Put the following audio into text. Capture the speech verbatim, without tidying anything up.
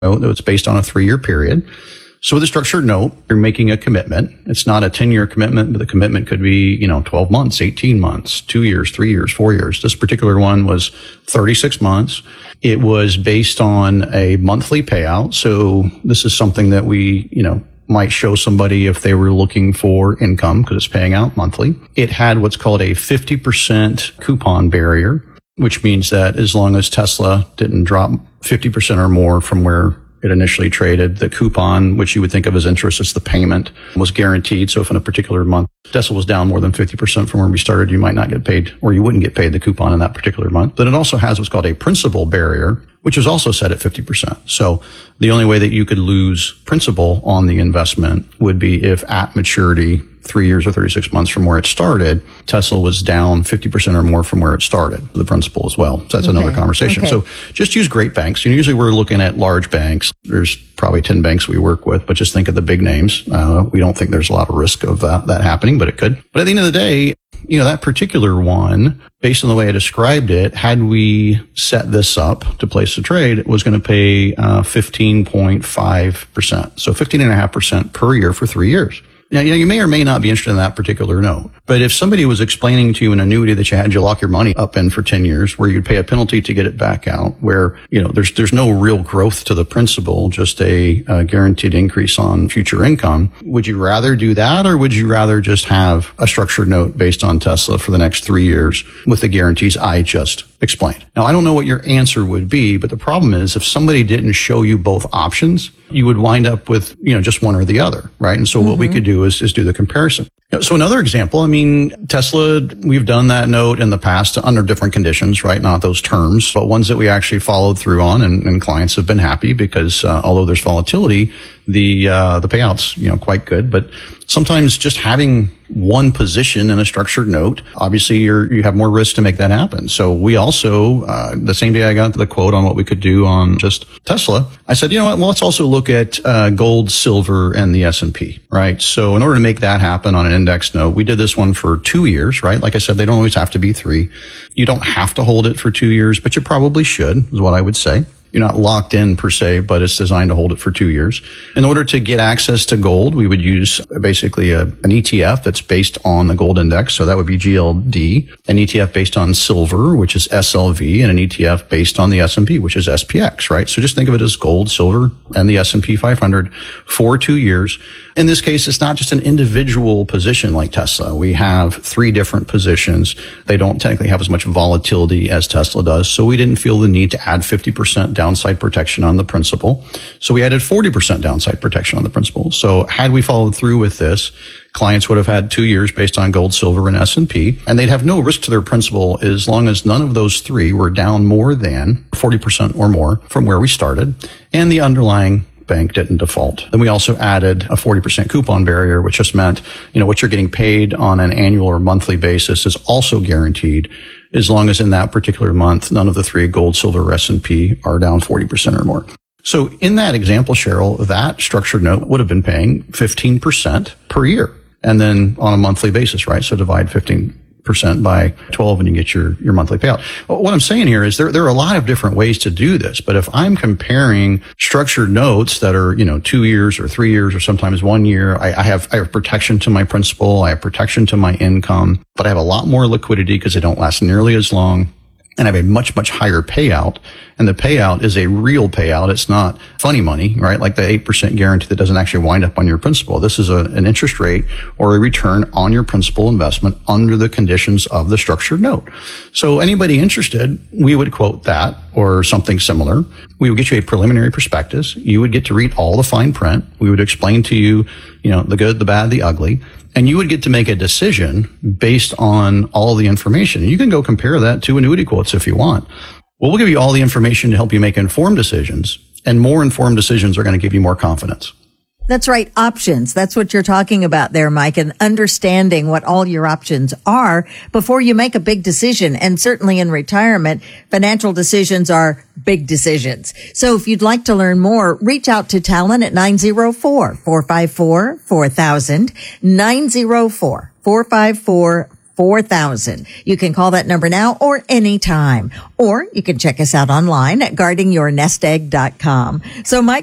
note that's based on a three-year period. So with a structured note, you're making a commitment. It's not a ten-year commitment, but the commitment could be, you know, twelve months, eighteen months, two years, three years, four years. This particular one was thirty-six months. It was based on a monthly payout. So this is something that we, you know, might show somebody if they were looking for income because it's paying out monthly. It had what's called a fifty percent coupon barrier, which means that as long as Tesla didn't drop fifty percent or more from where it initially traded, the coupon, which you would think of as interest, as the payment, was guaranteed. So if in a particular month Tesla was down more than fifty percent from where we started, you might not get paid, or you wouldn't get paid the coupon in that particular month. But it also has what's called a principal barrier, which is also set at fifty percent. So the only way that you could lose principal on the investment would be if at maturity, three years or thirty-six months from where it started, Tesla was down fifty percent or more from where it started, the principal as well. So that's okay. Another conversation. Okay. So just use great banks. You know, usually we're looking at large banks. There's probably ten banks we work with, but just think of the big names. Uh, we don't think there's a lot of risk of that, that happening, but it could. But at the end of the day, you know, that particular one, based on the way I described it, had we set this up to place a trade, it was going to pay uh, fifteen point five percent. So fifteen point five percent per year for three years. Now, you know, you may or may not be interested in that particular note, but if somebody was explaining to you an annuity that you had to lock your money up in for ten years, where you'd pay a penalty to get it back out, where, you know, there's, there's no real growth to the principal, just a, a guaranteed increase on future income, would you rather do that, or would you rather just have a structured note based on Tesla for the next three years with the guarantees I just explained? Now, I don't know what your answer would be, but the problem is if somebody didn't show you both options, you would wind up with, you know, just one or the other, right? And so mm-hmm. what we could do is, is do the comparison. So another example, I mean, Tesla, we've done that note in the past under different conditions, right? Not those terms, but ones that we actually followed through on, and, and clients have been happy because uh, although there's volatility, the uh, the payouts, you know, quite good. But sometimes just having one position in a structured note, obviously you're, you have more risk to make that happen. So we also, uh, the same day I got the quote on what we could do on just Tesla, I said, you know what, well, let's also look at uh, gold, silver, and the S and P, right? So in order to make that happen on an index note, we did this one for two years, right? Like I said, they don't always have to be three. You don't have to hold it for two years, but you probably should, is what I would say. You're not locked in per se, but it's designed to hold it for two years. In order to get access to gold, we would use basically a, an E T F that's based on the gold index. So that would be G L D, an E T F based on silver, which is S L V, and an E T F based on the S and P, which is S P X, right? So just think of it as gold, silver, and the S and P five hundred for two years. In this case, it's not just an individual position like Tesla. We have three different positions. They don't technically have as much volatility as Tesla does. So we didn't feel the need to add fifty percent downside protection on the principal. So we added forty percent downside protection on the principal. So had we followed through with this, clients would have had two years based on gold, silver, and S and P, and they'd have no risk to their principal as long as none of those three were down more than forty percent or more from where we started, and the underlying bank didn't default. Then we also added a forty percent coupon barrier, which just meant, you know, what you're getting paid on an annual or monthly basis is also guaranteed as long as in that particular month, none of the three, gold, silver, or S and P, are down forty percent or more. So in that example, Cheryl, that structured note would have been paying fifteen percent per year, and then on a monthly basis, right? So divide fifteen percent by twelve and you get your, your monthly payout. What I'm saying here is there, there are a lot of different ways to do this, but if I'm comparing structured notes that are, you know, two years or three years or sometimes one year, I, I have, I have protection to my principal, I have protection to my income, but I have a lot more liquidity because they don't last nearly as long. And I have a much, much higher payout. And the payout is a real payout. It's not funny money, right? Like the eight percent guarantee that doesn't actually wind up on your principal. This is a, an interest rate or a return on your principal investment under the conditions of the structured note. So anybody interested, we would quote that or something similar. We would get you a preliminary prospectus. You would get to read all the fine print. We would explain to you, you know, the good, the bad, the ugly. And you would get to make a decision based on all the information. You can go compare that to annuity quotes if you want. Well, we'll give you all the information to help you make informed decisions, and more informed decisions are going to give you more confidence. That's right. Options. That's what you're talking about there, Mike, and understanding what all your options are before you make a big decision. And certainly in retirement, financial decisions are big decisions. So if you'd like to learn more, reach out to Talon at nine oh four, four five four, four thousand, nine oh four, four five four, four thousand. four thousand. You can call that number now or anytime. Or you can check us out online at guarding your nest egg dot com. So Mike,